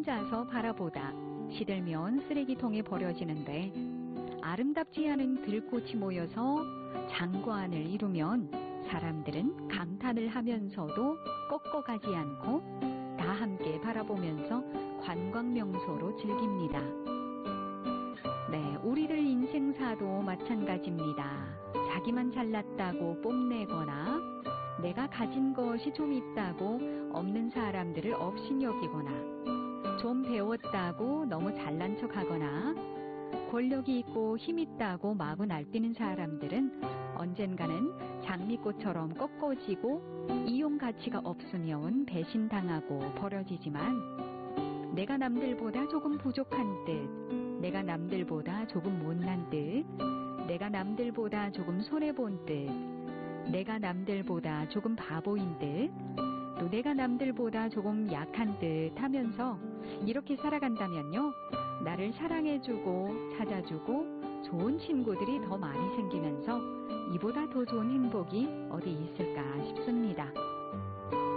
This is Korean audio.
혼자서 바라보다 시들면 쓰레기통에 버려지는데 아름답지 않은 들꽃이 모여서 장관을 이루면 사람들은 감탄을 하면서도 꺾어가지 않고 다 함께 바라보면서 관광명소로 즐깁니다. 네, 우리들 인생사도 마찬가지입니다. 자기만 잘났다고 뽐내거나 내가 가진 것이 좀 있다고 없는 사람들을 업신여기거나 좀 배웠다고 너무 잘난 척하거나 권력이 있고 힘 있다고 마구 날뛰는 사람들은 언젠가는 장미꽃처럼 꺾어지고 이용 가치가 없으면 배신당하고 버려지지만 내가 남들보다 조금 부족한 듯, 내가 남들보다 조금 못난 듯, 내가 남들보다 조금 손해본 듯, 내가 남들보다 조금 바보인 듯, 또 내가 남들보다 조금 약한 듯 하면서 이렇게 살아간다면요, 나를 사랑해주고 찾아주고 좋은 친구들이 더 많이 생기면서 이보다 더 좋은 행복이 어디 있을까 싶습니다.